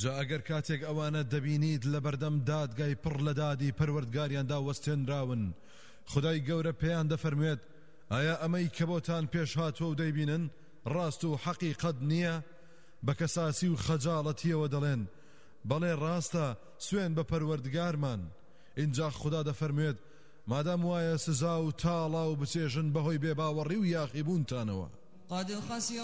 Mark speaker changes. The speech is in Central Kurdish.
Speaker 1: جا ئەگەر کاتێک ئەوانە دەبینیت لە بەردەم دادگای پڕ لە دادی پەروەردگاریاندا وەستێنراون خدای گەورە پێیان دەفەرموێت ئایا ئەمەی کە بۆتان پێش هاتووە و دەیبینن ڕاست و حەقیقەت نییە؟ بە کەساسی و خەجاڵەتیەوە دەڵێن بەڵێ ڕاستە سوێن بە پەروەردگارمان. اینجا خدا دەفەرموێت مادام وایە سزا و تاڵا و بچێژن بەهۆی بێباوەڕی و یاخیبوونتانەوە.
Speaker 2: قد خسر